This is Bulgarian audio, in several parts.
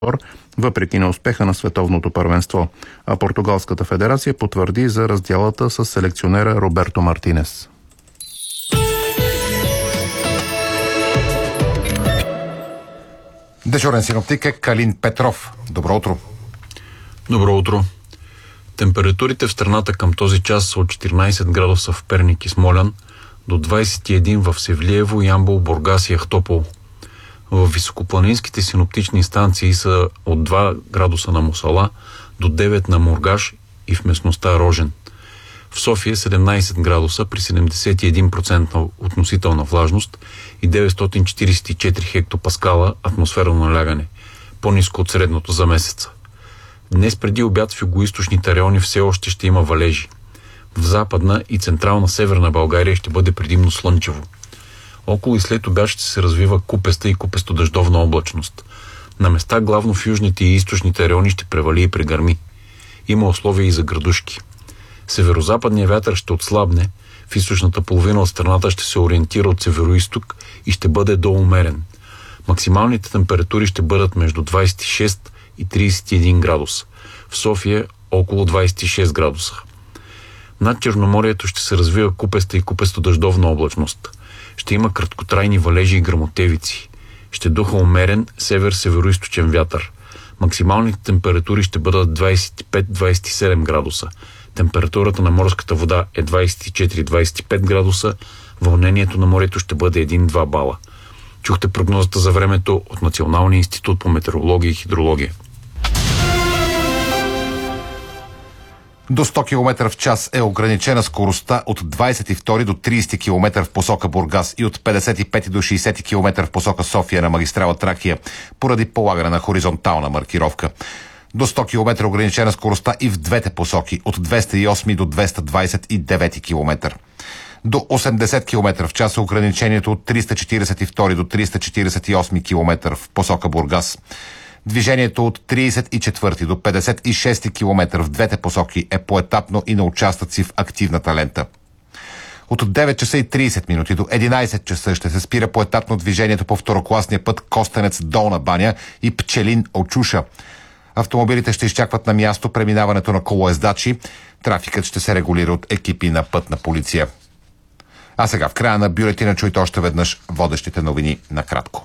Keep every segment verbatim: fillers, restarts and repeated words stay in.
въпреки неуспеха на световното първенство. А Португалската федерация потвърди за раздялата с селекционера Роберто Мартинес. Дежурен синоптик е Калин Петров. Добро утро. Добро утро. Температурите в страната към този час са от четиринайсет градуса в Перник и Смолян до двайсет и един в Севлиево, Ямбол, Бургас и Ахтопол. В високопланинските синоптични станции са от два градуса на Мусала до девет на Мургаш и в местността Рожен. В София седемнайсет градуса при седемдесет и един процента относителна влажност и деветстотин четирийсет и четири хектопаскала атмосферно налягане, по-ниско от средното за месеца. Днес преди обяд в югоизточните райони все още ще има валежи. В западна и централна северна България ще бъде предимно слънчево. Около и след обяд ще се развива купеста и купесто-дъждовна облачност. На места главно в южните и източните райони ще превали и прегърми. Има условия и за градушки. Северозападният вятър ще отслабне, в източната половина от страната ще се ориентира от североизток и ще бъде доумерен. Максималните температури ще бъдат между двайсет и шест и трийсет и един градуса. В София около двайсет и шест градуса. Над Черноморието ще се развива купеста и купесто-дъждовна облачност. Ще има краткотрайни валежи и гръмотевици. Ще духа умерен север-североизточен вятър. Максималните температури ще бъдат двайсет и пет до двайсет и седем градуса. Температурата на морската вода е двайсет и четири до двайсет и пет градуса. Вълнението на морето ще бъде един до два бала. Чухте прогнозата за времето от Националния институт по метеорология и хидрология. До сто километра в час е ограничена скоростта от двайсет и втори до трийсети километър в посока Бургас и от петдесет и пети до шейсети километър в посока София на магистрала Тракия, поради полагане на хоризонтална маркировка. До сто километра ограничена скоростта и в двете посоки от двеста и осми до двеста двайсет и девети километър. До осемдесет километра в час е ограничението от триста четирийсет и втори до триста четирийсет и осми километър в посока Бургас. Движението от трийсет и четвърти до петдесет и шести километър в двете посоки е поетапно и на участъци в активната лента. От девет часа и трийсет минути до единайсет часа ще се спира поетапно движението по второкласния път Костенец-Долна баня и Пчелин-Очуша. Автомобилите ще изчакват на място преминаването на колоездачи. Трафикът ще се регулира от екипи на пътна полиция. А сега в края на бюлетина чуйте още веднъж водещите новини накратко.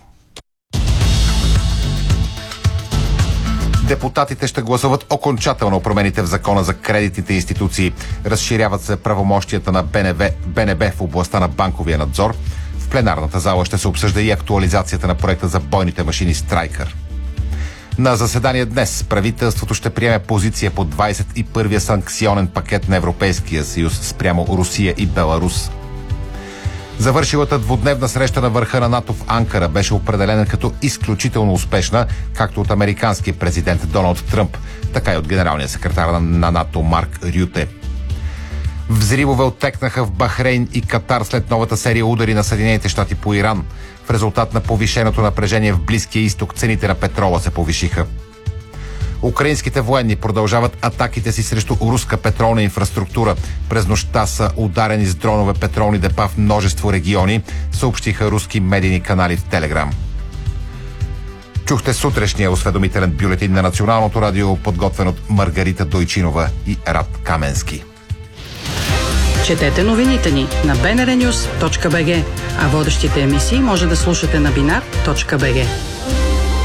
Депутатите ще гласуват окончателно промените в закона за кредитните институции. Разширяват се правомощията на БНБ, БНБ в областта на банковия надзор. В пленарната зала ще се обсъжда и актуализацията на проекта за бойните машини Страйкър. На заседание днес правителството ще приеме позиция по двайсет и първия санкционен пакет на Европейския съюз спрямо Русия и Беларус. Завършилата двудневна среща на върха на НАТО в Анкара беше определена като изключително успешна, както от американския президент Доналд Тръмп, така и от генералния секретар на НАТО Марк Рюте. Взривове оттекнаха в Бахрейн и Катар след новата серия удари на Съединените щати по Иран. В резултат на повишеното напрежение в Близкия изток цените на петрола се повишиха. Украинските военни продължават атаките си срещу руска петролна инфраструктура. През нощта са ударени с дронове петролни депа в множество региони, съобщиха руски медийни канали в Телеграм. Чухте сутрешния осведомителен бюлетин на Националното радио, подготвен от Маргарита Дойчинова и Рад Каменски. Четете новините ни на би ен ар нюз точка би джи, а водещите емисии може да слушате на бинар точка би джи.